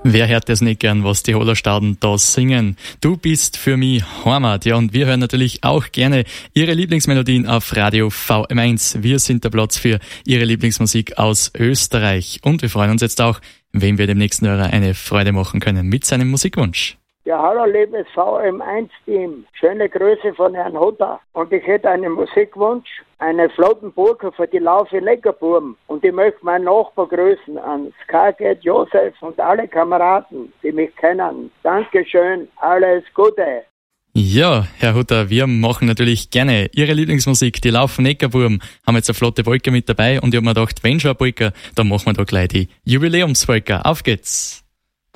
Wer hört das nicht gern, was die Hollerstauden da singen? Du bist für mich Heimat. Ja, und wir hören natürlich auch gerne Ihre Lieblingsmelodien auf Radio VM1. Wir sind der Platz für Ihre Lieblingsmusik aus Österreich. Und wir freuen uns jetzt auch, wem wir dem nächsten Hörer eine Freude machen können mit seinem Musikwunsch. Ja, hallo liebes VM1-Team. Schöne Grüße von Herrn Hutter. Und ich hätte einen Musikwunsch, eine Flottenburger für die Laufe Leckerburm. Und ich möchte meinen Nachbar grüßen an Skarget, Josef und alle Kameraden, die mich kennen. Dankeschön, alles Gute. Ja, Herr Hutter, wir machen natürlich gerne Ihre Lieblingsmusik, die Laufen Neckarburm, haben jetzt eine flotte Polka mit dabei und ich habe mir gedacht, wenn schon eine Polka, dann machen wir da gleich die Jubiläumspolka. Auf geht's!